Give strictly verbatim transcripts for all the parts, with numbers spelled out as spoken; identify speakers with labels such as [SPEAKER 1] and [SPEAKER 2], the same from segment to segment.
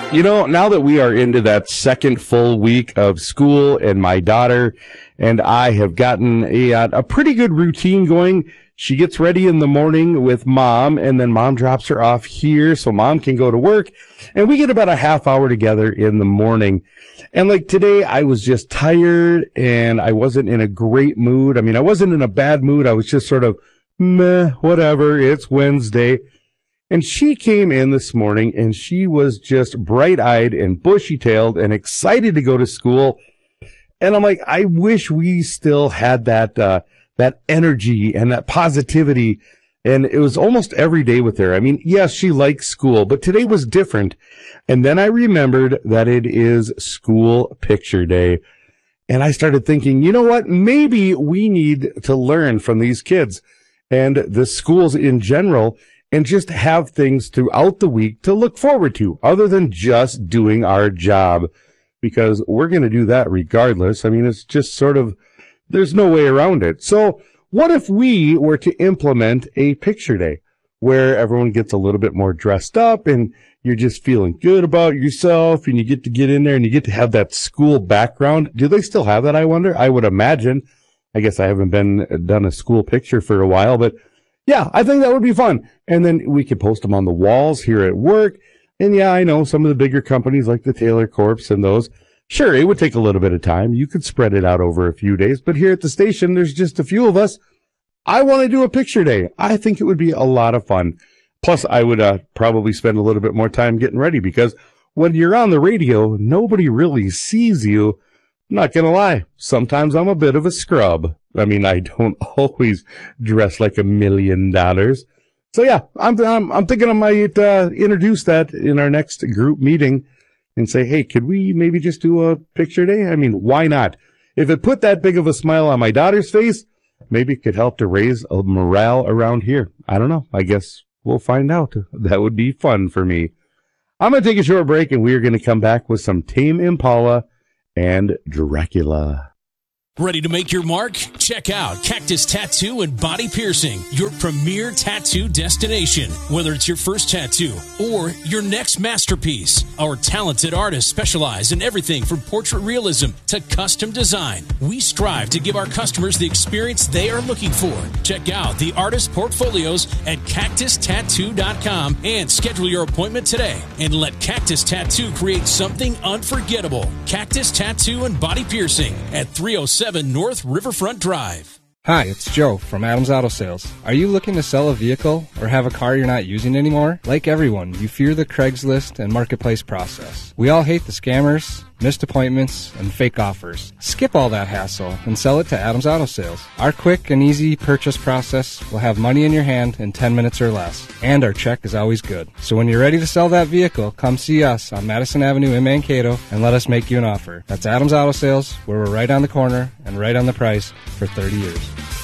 [SPEAKER 1] You know, now that we are into that second full week of school and my daughter and I have gotten a, a pretty good routine going. She gets ready in the morning with mom, and then mom drops her off here so mom can go to work, and we get about a half hour together in the morning. And like today, I was just tired and I wasn't in a great mood. I mean, I wasn't in a bad mood. I was just sort of meh, whatever. It's Wednesday. And she came in this morning and she was just bright-eyed and bushy-tailed and excited to go to school. And I'm like, I wish we still had that, uh, that energy and that positivity. And it was almost every day with her. I mean, yes, she likes school, but today was different. And then I remembered that it is school picture day. And I started thinking, you know what? Maybe we need to learn from these kids and the schools in general, and just have things throughout the week to look forward to other than just doing our job, because we're going to do that regardless. I mean, it's just sort of, there's no way around it. So what if we were to implement a picture day where everyone gets a little bit more dressed up and you're just feeling good about yourself and you get to get in there and you get to have that school background? Do they still have that, I wonder? I would imagine. I guess I haven't been done a school picture for a while, but yeah, I think that would be fun. And then we could post them on the walls here at work. And yeah, I know some of the bigger companies like the Taylor Corps and those, sure, it would take a little bit of time. You could spread it out over a few days. But here at the station, there's just a few of us. I want to do a picture day. I think it would be a lot of fun. Plus, I would uh, probably spend a little bit more time getting ready, because when you're on the radio, nobody really sees you. I'm not going to lie. Sometimes I'm a bit of a scrub. I mean, I don't always dress like a million dollars. So yeah, I'm, I'm, I'm thinking I might, uh, introduce that in our next group meeting and say, hey, could we maybe just do a picture day? I mean, why not? If it put that big of a smile on my daughter's face, maybe it could help to raise a morale around here. I don't know. I guess we'll find out. That would be fun for me. I'm going to take a short break and we're going to come back with some Tame Impala and Dracula.
[SPEAKER 2] Ready to make your mark? Check out Cactus Tattoo and Body Piercing, your premier tattoo destination. Whether it's your first tattoo or your next masterpiece, our talented artists specialize in everything from portrait realism to custom design. We strive to give our customers the experience they are looking for. Check out the artist portfolios at cactus tattoo dot com and schedule your appointment today. And let Cactus Tattoo create something unforgettable. Cactus Tattoo and Body Piercing at three oh seven North Riverfront Drive.
[SPEAKER 3] Hi, it's Joe from Adams Auto Sales. Are you looking to sell a vehicle or have a car you're not using anymore? Like everyone, you fear the Craigslist and marketplace process. We all hate the scammers, missed appointments, and fake offers. Skip all that hassle and sell it to Adams Auto Sales. Our quick and easy purchase process will have money in your hand in ten minutes or less, and our check is always good. So when you're ready to sell that vehicle, come see us on Madison Avenue in Mankato and let us make you an offer. That's Adams Auto Sales, where we're right on the corner and right on the price for thirty years.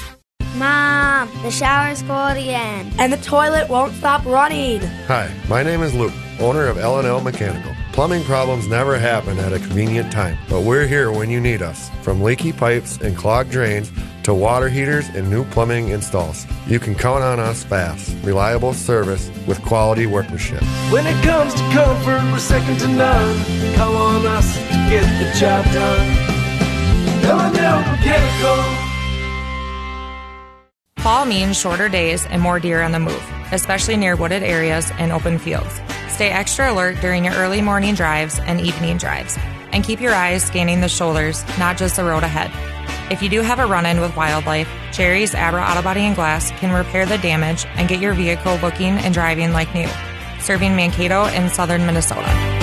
[SPEAKER 4] Mom, the shower's full again. And the toilet won't stop running.
[SPEAKER 5] Hi, my name is Luke, owner of L and L Mechanical. Plumbing problems never happen at a convenient time, but we're here when you need us. From leaky pipes and clogged drains to water heaters and new plumbing installs. You can count on us fast, reliable service with quality workmanship.
[SPEAKER 6] When it comes to comfort, we're second to none. Call on us to get the job done. L and L Mechanical.
[SPEAKER 7] Fall means shorter days and more deer on the move, especially near wooded areas and open fields. Stay extra alert during your early morning drives and evening drives, and keep your eyes scanning the shoulders, not just the road ahead. If you do have a run-in with wildlife, Jerry's Abra Auto Body and Glass can repair the damage and get your vehicle looking and driving like new. Serving Mankato and southern Minnesota.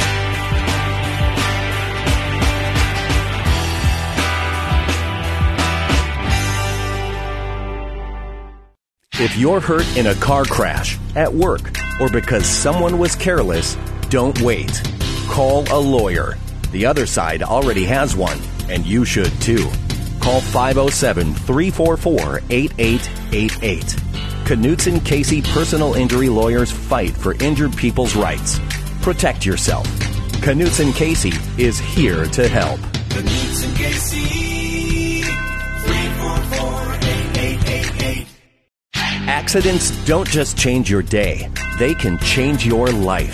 [SPEAKER 8] If you're hurt in a car crash, at work, or because someone was careless, don't wait. Call a lawyer. The other side already has one, and you should too. Call five oh seven, three four four, eight eight eight eight. Knutson Casey Personal Injury Lawyers fight for injured people's rights. Protect yourself. Knutson Casey is here to help.
[SPEAKER 6] Knutson Casey, three four four, eight eight eight eight.
[SPEAKER 8] Accidents don't just change your day, they can change your life.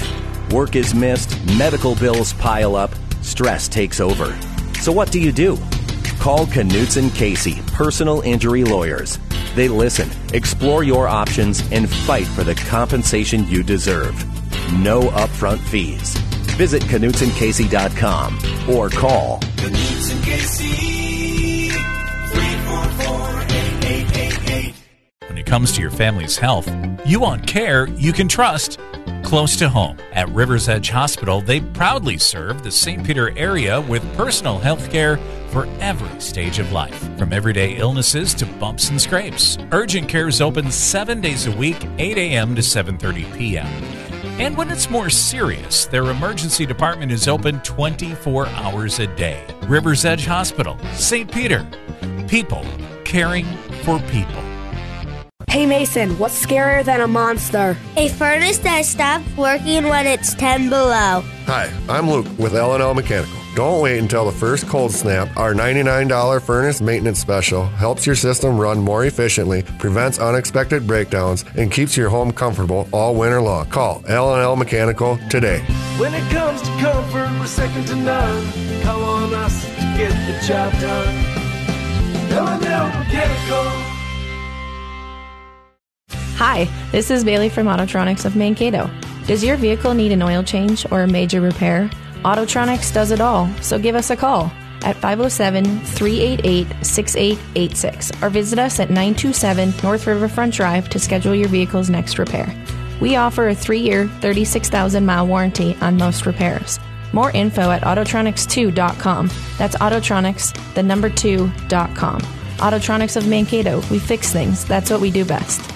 [SPEAKER 8] Work is missed, medical bills pile up, stress takes over. So what do you do? Call Knutson Casey, personal injury lawyers. They listen, explore your options, and fight for the compensation you deserve. No upfront fees. Visit Knutson Casey dot com or call
[SPEAKER 6] Knutson Casey, three four four, eight eight eight eight.
[SPEAKER 9] When it comes to your family's health, you want care you can trust. Close to home. At Rivers Edge Hospital, they proudly serve the Saint Peter area with personal health care for every stage of life, from everyday illnesses to bumps and scrapes. Urgent care is open seven days a week, eight a.m. to seven thirty p.m. And when it's more serious, their emergency department is open twenty-four hours a day. Rivers Edge Hospital, Saint Peter. People caring for people.
[SPEAKER 4] Hey Mason, what's scarier than a monster?
[SPEAKER 10] A furnace that stops working when it's ten below.
[SPEAKER 5] Hi, I'm Luke with L and L Mechanical. Don't wait until the first cold snap. Our ninety-nine dollars furnace maintenance special helps your system run more efficiently, prevents unexpected breakdowns, and keeps your home comfortable all winter long. Call L and L Mechanical today.
[SPEAKER 6] When it comes to comfort, we're second to none. Call on us to get the job done. L and L Mechanical.
[SPEAKER 11] Hi, this is Bailey from Autotronics of Mankato. Does your vehicle need an oil change or a major repair? Autotronics does it all, so give us a call at five oh seven, three eight eight, six eight eight six or visit us at nine two seven North Riverfront Drive to schedule your vehicle's next repair. We offer a three-year, thirty-six thousand mile warranty on most repairs. More info at autotronics two dot com. That's Autotronics, the number two dot com. Autotronics of Mankato. We fix things. That's what we do best.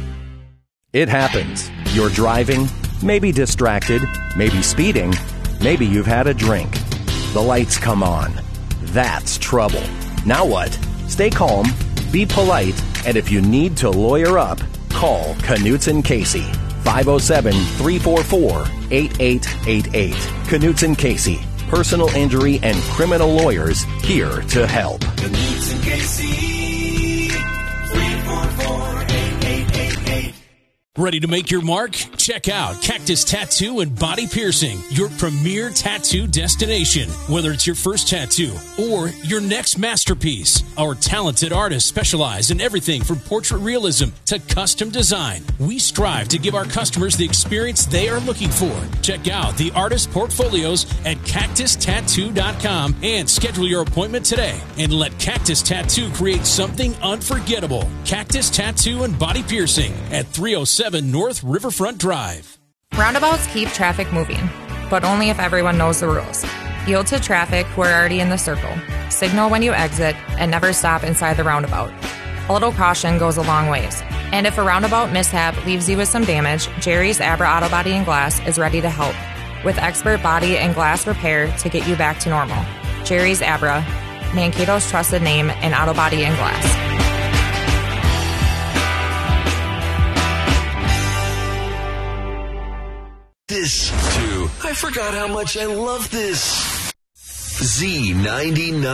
[SPEAKER 8] It happens. You're driving, maybe distracted, maybe speeding, maybe you've had a drink. The lights come on. That's trouble. Now what? Stay calm, be polite, and if you need to lawyer up, call Knutson Casey. five oh seven, three four four, eight eight eight eight. Knutson Casey, personal injury and criminal lawyers here to help.
[SPEAKER 6] Knutson Casey, three four four, eight eight eight eight.
[SPEAKER 2] Ready to make your mark? Check out Cactus Tattoo and Body Piercing, your premier tattoo destination. Whether it's your first tattoo or your next masterpiece, our talented artists specialize in everything from portrait realism to custom design. We strive to give our customers the experience they are looking for. Check out the artist portfolios at cactus tattoo dot com and schedule your appointment today and let Cactus Tattoo create something unforgettable. Cactus Tattoo and Body Piercing at three oh seven North Riverfront Drive.
[SPEAKER 7] Roundabouts keep traffic moving, but only if everyone knows the rules. Yield to traffic who are already in the circle. Signal when you exit, and never stop inside the roundabout. A little caution goes a long ways. And if a roundabout mishap leaves you with some damage, Jerry's Abra Auto Body and Glass is ready to help with expert body and glass repair to get you back to normal. Jerry's Abra, Mankato's trusted name in auto body and glass.
[SPEAKER 12] This too. I forgot how much I love this. Z ninety-nine.